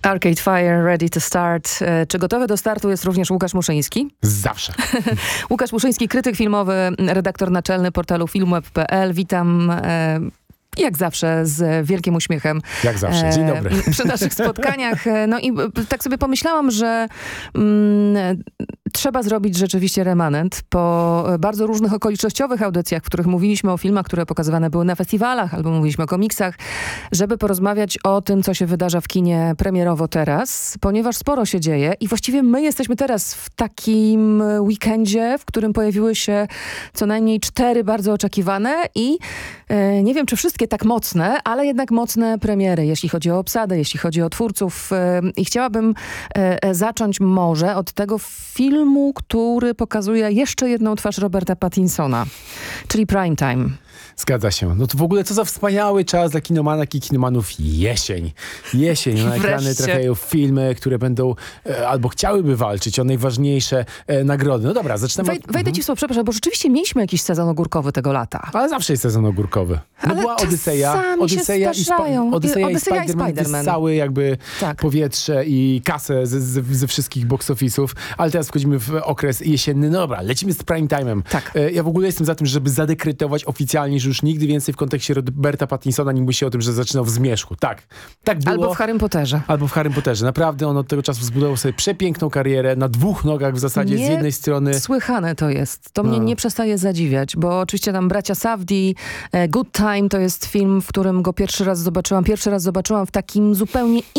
Arcade Fire, Ready to Start. Czy gotowy do startu jest również Łukasz Muszyński? Zawsze. Łukasz Muszyński, krytyk filmowy, redaktor naczelny portalu filmweb.pl. Witam jak zawsze z wielkim uśmiechem. Jak zawsze. Dzień dobry. Przy naszych spotkaniach. No i tak sobie pomyślałam, że trzeba zrobić rzeczywiście remanent po bardzo różnych okolicznościowych audycjach, w których mówiliśmy o filmach, które pokazywane były na festiwalach, albo mówiliśmy o komiksach, żeby porozmawiać o tym, co się wydarza w kinie premierowo teraz, ponieważ sporo się dzieje i właściwie my jesteśmy teraz w takim weekendzie, w którym pojawiły się co najmniej 4 bardzo oczekiwane i nie wiem, czy wszystkie tak mocne, ale jednak mocne premiery, jeśli chodzi o obsadę, jeśli chodzi o twórców. I chciałabym zacząć może od tego filmu, który pokazuje jeszcze jedną twarz Roberta Pattinsona, czyli Prime Time. Zgadza się. No to w ogóle co za wspaniały czas dla kinomanek i kinomanów. Jesień. Jesień. Na ekrany trafiają filmy, które będą albo chciałyby walczyć o najważniejsze nagrody. No dobra, zaczynamy Wejdę ci w słowo, przepraszam, bo rzeczywiście mieliśmy jakiś sezon ogórkowy tego lata. Ale zawsze jest sezon ogórkowy. No była Odyseja i Spider-Man. Cały jakby powietrze i kasę ze wszystkich box office'ów. Ale teraz wchodzimy w okres jesienny. No dobra, lecimy z prime time'em. Tak. Ja w ogóle jestem za tym, żeby zadekretować oficjalnie, że już nigdy więcej w kontekście Roberta Pattinsona nie myśli o tym, że zaczynał w Zmierzchu. Tak było. Albo w Harrym Potterze. Albo w Harrym Potterze. Naprawdę on od tego czasu zbudował sobie przepiękną karierę na 2 nogach w zasadzie. Z jednej strony... Słychane to jest. To mnie nie przestaje zadziwiać, bo oczywiście tam bracia Safdie, Good Time to jest film, w którym go pierwszy raz zobaczyłam w takim zupełnie